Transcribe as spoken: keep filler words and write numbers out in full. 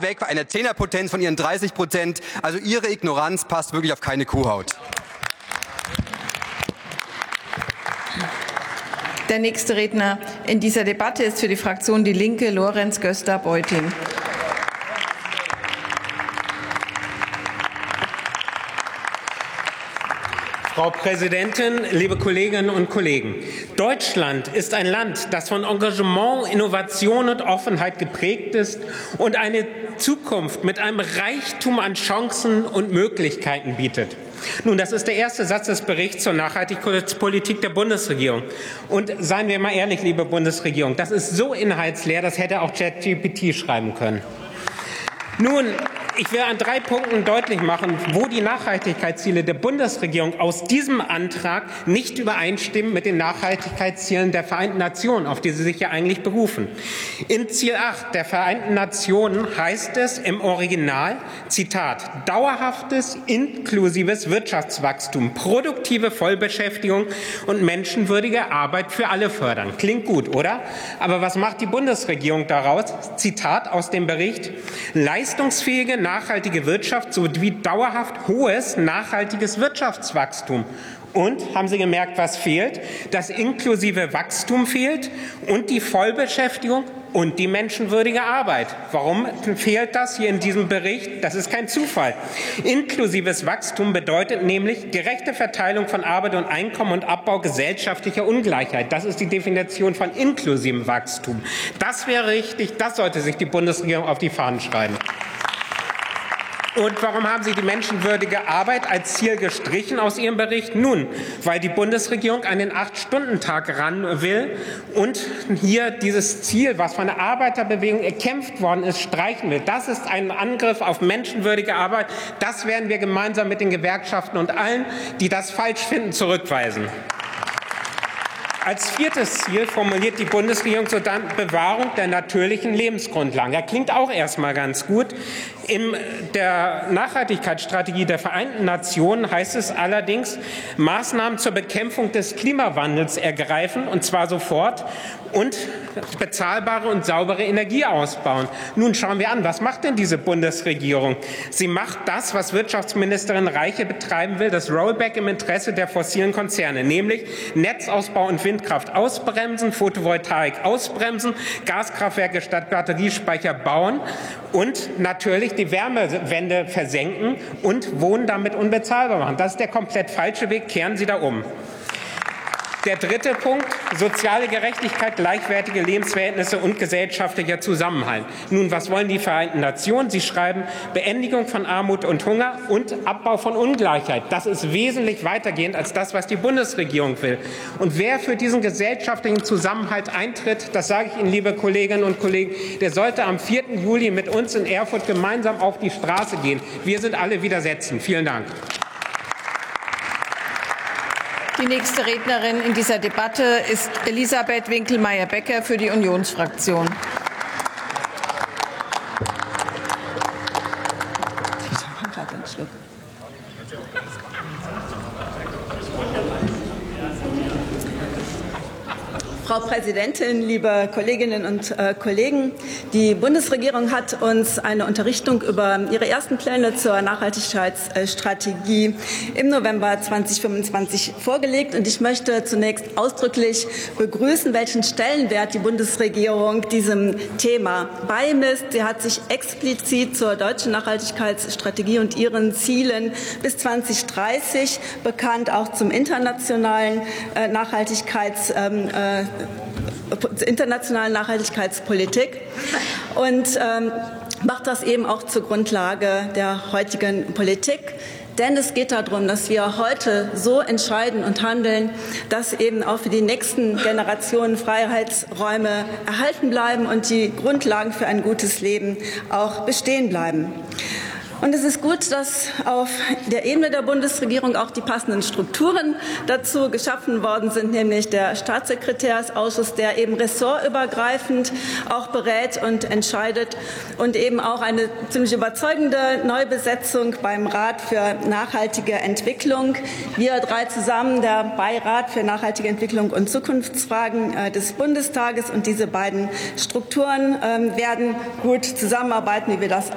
weg bei einer Zehnerpotenz von Ihren dreißig Prozent. Also Ihre Ignoranz passt wirklich auf keine Kuhhaut. Der nächste Redner in dieser Debatte ist für die Fraktion Die Linke Lorenz Göster-Beuting. Frau Präsidentin, liebe Kolleginnen und Kollegen! Deutschland ist ein Land, das von Engagement, Innovation und Offenheit geprägt ist und eine Zukunft mit einem Reichtum an Chancen und Möglichkeiten bietet. Nun, das ist der erste Satz des Berichts zur Nachhaltigkeitspolitik der Bundesregierung. Und seien wir mal ehrlich, liebe Bundesregierung, das ist so inhaltsleer, das hätte auch ChatGPT schreiben können. Nun, ich will an drei Punkten deutlich machen, wo die Nachhaltigkeitsziele der Bundesregierung aus diesem Antrag nicht übereinstimmen mit den Nachhaltigkeitszielen der Vereinten Nationen, auf die sie sich ja eigentlich berufen. In Ziel acht der Vereinten Nationen heißt es im Original, Zitat, dauerhaftes, inklusives Wirtschaftswachstum, produktive Vollbeschäftigung und menschenwürdige Arbeit für alle fördern. Klingt gut, oder? Aber was macht die Bundesregierung daraus? Zitat aus dem Bericht, leistungsfähige, nachhaltige Wirtschaft sowie dauerhaft hohes, nachhaltiges Wirtschaftswachstum. Und, haben Sie gemerkt, was fehlt? Das inklusive Wachstum fehlt und die Vollbeschäftigung und die menschenwürdige Arbeit. Warum fehlt das hier in diesem Bericht? Das ist kein Zufall. Inklusives Wachstum bedeutet nämlich gerechte Verteilung von Arbeit und Einkommen und Abbau gesellschaftlicher Ungleichheit. Das ist die Definition von inklusivem Wachstum. Das wäre richtig, das sollte sich die Bundesregierung auf die Fahnen schreiben. Und warum haben Sie die menschenwürdige Arbeit als Ziel gestrichen aus Ihrem Bericht? Nun, weil die Bundesregierung an den Acht-Stunden-Tag ran will und hier dieses Ziel, was von der Arbeiterbewegung erkämpft worden ist, streichen will. Das ist ein Angriff auf menschenwürdige Arbeit. Das werden wir gemeinsam mit den Gewerkschaften und allen, die das falsch finden, zurückweisen. Als viertes Ziel formuliert die Bundesregierung sodann Bewahrung der natürlichen Lebensgrundlagen. Das klingt auch erstmal ganz gut. In der Nachhaltigkeitsstrategie der Vereinten Nationen heißt es allerdings, Maßnahmen zur Bekämpfung des Klimawandels ergreifen, und zwar sofort, und bezahlbare und saubere Energie ausbauen. Nun schauen wir an, was macht denn diese Bundesregierung? Sie macht das, was Wirtschaftsministerin Reiche betreiben will, das Rollback im Interesse der fossilen Konzerne, nämlich Netzausbau und Windkraft ausbremsen, Photovoltaik ausbremsen, Gaskraftwerke statt Batteriespeicher bauen und natürlich die Wärmewende versenken und Wohnen damit unbezahlbar machen. Das ist der komplett falsche Weg. Kehren Sie da um. Der dritte Punkt, soziale Gerechtigkeit, gleichwertige Lebensverhältnisse und gesellschaftlicher Zusammenhalt. Nun, was wollen die Vereinten Nationen? Sie schreiben Beendigung von Armut und Hunger und Abbau von Ungleichheit. Das ist wesentlich weitergehend als das, was die Bundesregierung will. Und wer für diesen gesellschaftlichen Zusammenhalt eintritt, das sage ich Ihnen, liebe Kolleginnen und Kollegen, der sollte am vierten Juli mit uns in Erfurt gemeinsam auf die Straße gehen. Wir sind alle widersetzen. Vielen Dank. Die nächste Rednerin in dieser Debatte ist Elisabeth Winkelmeier-Becker für die Unionsfraktion. Frau Präsidentin, liebe Kolleginnen und äh, Kollegen! Die Bundesregierung hat uns eine Unterrichtung über ihre ersten Pläne zur Nachhaltigkeitsstrategie im November zweitausendfünfundzwanzig vorgelegt. Und ich möchte zunächst ausdrücklich begrüßen, welchen Stellenwert die Bundesregierung diesem Thema beimisst. Sie hat sich explizit zur deutschen Nachhaltigkeitsstrategie und ihren Zielen bis zweitausenddreißig bekannt, auch zum internationalen äh, Nachhaltigkeits ähm, äh, internationalen Nachhaltigkeitspolitik und ähm, macht das eben auch zur Grundlage der heutigen Politik. Denn es geht darum, dass wir heute so entscheiden und handeln, dass eben auch für die nächsten Generationen Freiheitsräume erhalten bleiben und die Grundlagen für ein gutes Leben auch bestehen bleiben. Und es ist gut, dass auf der Ebene der Bundesregierung auch die passenden Strukturen dazu geschaffen worden sind, nämlich der Staatssekretärsausschuss, der eben ressortübergreifend auch berät und entscheidet, und eben auch eine ziemlich überzeugende Neubesetzung beim Rat für nachhaltige Entwicklung. Wir drei zusammen, der Beirat für nachhaltige Entwicklung und Zukunftsfragen äh, des Bundestages, und diese beiden Strukturen äh, werden gut zusammenarbeiten, wie wir das